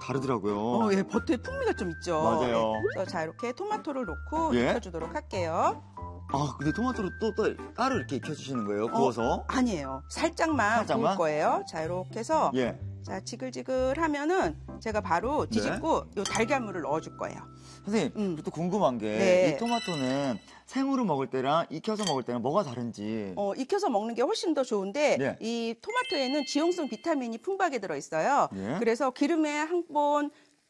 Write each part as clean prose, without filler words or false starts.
다르더라고요. 예, 버터의 풍미가 좀 있죠. 맞아요. 그래서 자, 이렇게 토마토를 넣고 예? 익혀주도록 할게요. 아, 근데 토마토를 또 따로 이렇게 익혀주시는 거예요? 구워서? 아니에요. 살짝만 구울 거예요. 자, 이렇게 해서 예. 자, 지글지글 하면은 제가 바로 뒤집고 요 달걀물을 넣어줄 거예요. 선생님, 또 궁금한 게 이 토마토는 생으로 먹을 때랑 익혀서 먹을 때랑 뭐가 다른지. 익혀서 먹는 게 훨씬 더 좋은데 이 토마토에는 지용성 비타민이 풍부하게 들어있어요. 그래서 기름에 한번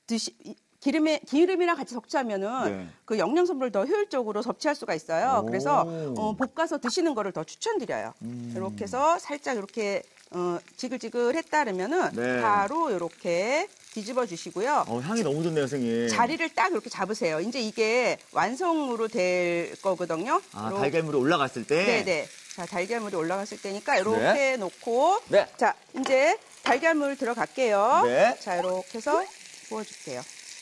기름이랑 같이 섭취하면은 그 영양 성분을 더 효율적으로 섭취할 수가 있어요. 그래서 볶아서 드시는 거를 더 추천드려요. 이렇게 해서 살짝 이렇게 지글지글했다 그러면은 바로 이렇게 뒤집어 주시고요. 향이 너무 좋네요, 선생님. 자리를 딱 이렇게 잡으세요. 이제 이게 완성으로 될 거거든요. 아, 달걀물이 올라갔을 때? 네네. 자, 달걀물이 올라갔을 때니까 이렇게 놓고 자, 이제 달걀물 들어갈게요. 자, 이렇게 해서 부어줄게요.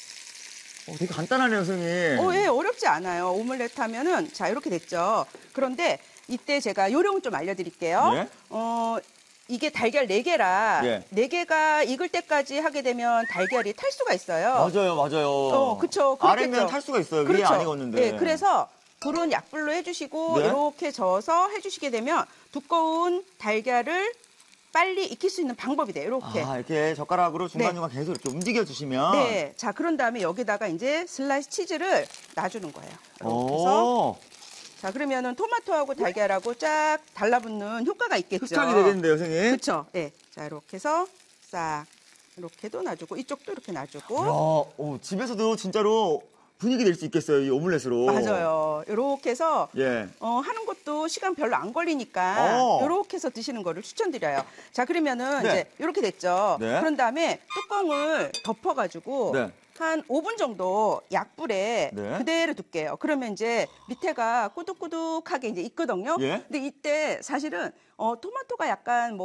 되게 간단하네요, 선생님. 예, 어렵지 않아요. 오믈렛 하면은 자, 이렇게 됐죠. 그런데 이때 제가 요령을 좀 알려드릴게요. 이게 달걀 4개라 4개가 익을 때까지 하게 되면 달걀이 탈 수가 있어요. 맞아요. 그쵸. 아래면 탈 수가 있어요. 위에 안 익었는데. 네, 그래서 불은 약불로 해주시고 이렇게 저어서 해주시게 되면 두꺼운 달걀을 빨리 익힐 수 있는 방법이 돼요. 이렇게. 이렇게 젓가락으로 중간중간 계속 이렇게 움직여주시면. 네. 자, 그런 다음에 여기다가 이제 슬라이스 치즈를 놔주는 거예요. 이렇게 해서. 자, 그러면은 토마토하고 달걀하고 쫙 달라붙는 효과가 있겠죠. 흡착이 되겠는데요, 선생님? 그렇죠. 네. 자, 이렇게 해서 싹 이렇게도 놔주고 이쪽도 이렇게 놔주고. 집에서도 진짜로 분위기 낼 수 있겠어요, 이 오믈렛으로. 맞아요. 이렇게 해서 하는 것도 시간 별로 안 걸리니까 이렇게 해서 드시는 거를 추천드려요. 자, 그러면은 이제 이렇게 됐죠. 그런 다음에 뚜껑을 덮어가지고 한 5분 정도 약불에 그대로 둘게요. 그러면 이제 밑에가 꾸덕꾸덕하게 이제 익거든요. 근데 이때 사실은 토마토가 약간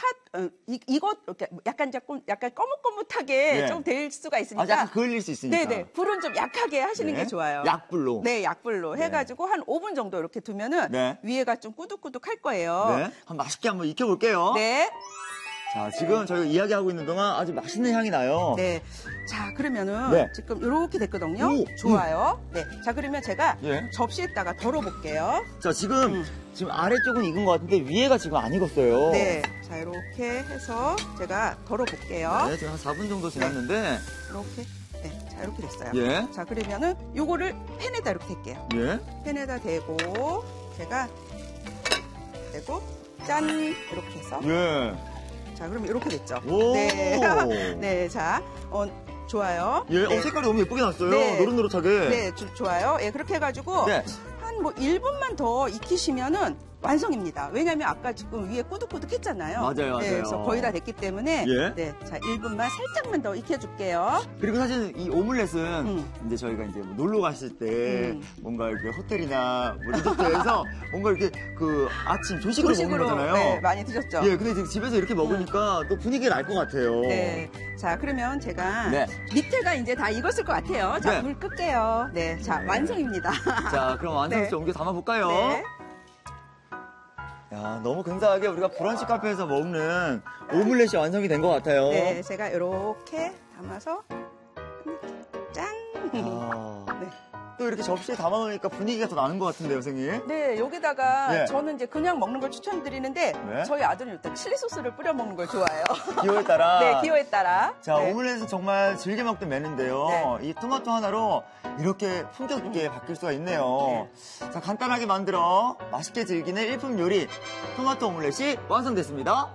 이것 이렇게 약간 거뭇거뭇하게 좀 될 수가 있으니까. 약간 그을릴 수 있으니까. 네네. 불은 좀 약하게 하시는 게 좋아요. 약불로. 네, 약불로 해가지고 한 5분 정도 이렇게 두면은 위에가 좀 꾸덕꾸덕할 거예요. 맛있게 한번 익혀볼게요. 네. 자, 지금 저희가 이야기하고 있는 동안 아주 맛있는 향이 나요. 네. 자, 그러면은 지금 이렇게 됐거든요. 좋아요. 네. 자, 그러면 제가 접시에다가 덜어볼게요. 자, 지금 아래쪽은 익은 것 같은데 위에가 지금 안 익었어요. 네. 자, 이렇게 해서 제가 덜어볼게요. 네, 지금 한 4분 정도 지났는데. 이렇게. 네. 자, 이렇게 됐어요. 자, 그러면은 요거를 팬에다 이렇게 댈게요. 팬에다 대고 제가 대고 짠 이렇게 해서. 자, 그럼 이렇게 됐죠. 네. 네, 자, 좋아요. 색깔이 너무 예쁘게 났어요. 네. 노릇노릇하게. 네, 좋아요. 그렇게 해가지고 한 1분만 더 익히시면은 완성입니다. 왜냐면 아까 지금 위에 꾸덕꾸덕 했잖아요. 맞아요. 네, 그래서 거의 다 됐기 때문에 자, 1분만 살짝만 더 익혀줄게요. 그리고 사실 이 오믈렛은 이제 저희가 이제 놀러 갔을 때 뭔가 이렇게 호텔이나 리조트에서 뭔가 이렇게 그 아침 조식으로 먹는 거잖아요. 네, 많이 드셨죠? 근데 지금 집에서 이렇게 먹으니까 또 분위기가 날 것 같아요. 네. 자, 그러면 제가 밑에가 이제 다 익었을 것 같아요. 자, 불 끌게요. 네, 자, 완성입니다. 자, 그럼 완성시 옮겨 담아볼까요? 야, 너무 근사하게 우리가 브런치 카페에서 먹는 오믈렛이 완성이 된 것 같아요. 네, 제가 이렇게 담아서 짠. 또 이렇게 접시에 담아놓으니까 분위기가 더 나는 것 같은데요, 선생님? 네, 여기다가 저는 이제 그냥 먹는 걸 추천드리는데 저희 아들은 일단 칠리 소스를 뿌려 먹는 걸 좋아해요. 기호에 따라? 네, 기호에 따라. 자, 오믈렛은 정말 즐겨 먹던 메뉴인데요. 이 토마토 하나로 이렇게 품격 있게 바뀔 수가 있네요. 자, 간단하게 만들어 맛있게 즐기는 일품 요리 토마토 오믈렛이 완성됐습니다.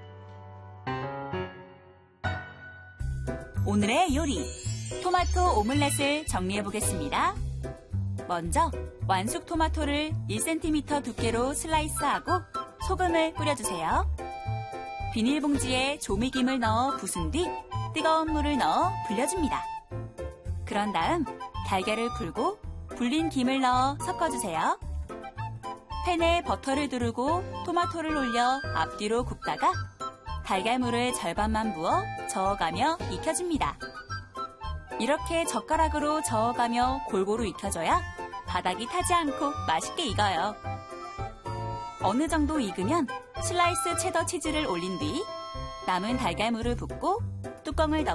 오늘의 요리 토마토 오믈렛을 정리해 보겠습니다. 먼저 완숙 토마토를 1cm 두께로 슬라이스하고 소금을 뿌려주세요. 비닐봉지에 조미김을 넣어 부순 뒤 뜨거운 물을 넣어 불려줍니다. 그런 다음 달걀을 풀고 불린 김을 넣어 섞어주세요. 팬에 버터를 두르고 토마토를 올려 앞뒤로 굽다가 달걀물을 절반만 부어 저어가며 익혀줍니다. 이렇게 젓가락으로 저어가며 골고루 익혀줘야 바닥이 타지 않고 맛있게 익어요. 어느 정도 익으면 슬라이스 체더 치즈를 올린 뒤 남은 달걀물을 붓고 뚜껑을 덮어